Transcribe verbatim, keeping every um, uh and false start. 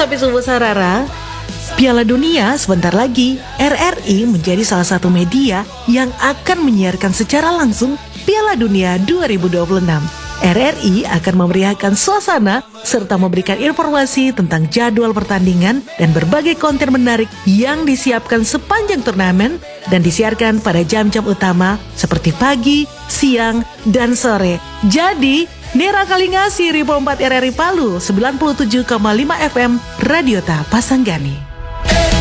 Sapi Subuh Sarara, Piala Dunia sebentar lagi. R R I menjadi salah satu media yang akan menyiarkan secara langsung Piala Dunia dua ribu dua puluh enam. R R I akan memeriahkan suasana serta memberikan informasi tentang jadwal pertandingan dan berbagai konten menarik yang disiapkan sepanjang turnamen dan disiarkan pada jam-jam utama seperti pagi, siang, dan sore. Jadi, Nera Kalingasih Ribu empat R R I Palu sembilan puluh tujuh koma lima F M Radio Ta Pasanggani.